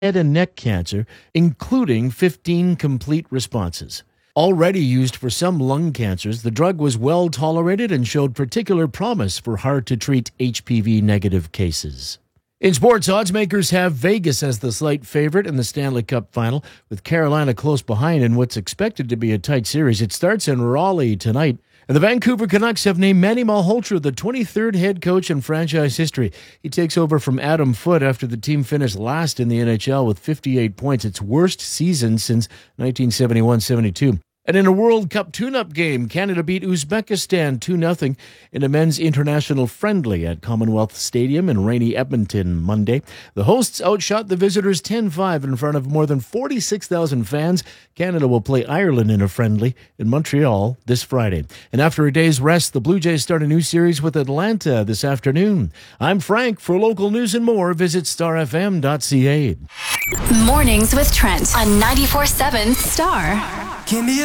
head and neck cancer, including 15 complete responses. Already used for some lung cancers, the drug was well tolerated and showed particular promise for hard-to-treat HPV-negative cases. In sports, odds makers have Vegas as the slight favorite in the Stanley Cup final, with Carolina close behind in what's expected to be a tight series. It starts in Raleigh tonight. And the Vancouver Canucks have named Manny Malhotra the 23rd head coach in franchise history. He takes over from Adam Foote after the team finished last in the NHL with 58 points, its worst season since 1971-72. And in a World Cup tune-up game, Canada beat Uzbekistan 2-0 in a men's international friendly at Commonwealth Stadium in rainy Edmonton Monday. The hosts outshot the visitors 10-5 in front of more than 46,000 fans. Canada will play Ireland in a friendly in Montreal this Friday. And after a day's rest, the Blue Jays start a new series with Atlanta this afternoon. I'm Frank. For local news and more, visit starfm.ca. Mornings with Trent on 94.7 Star.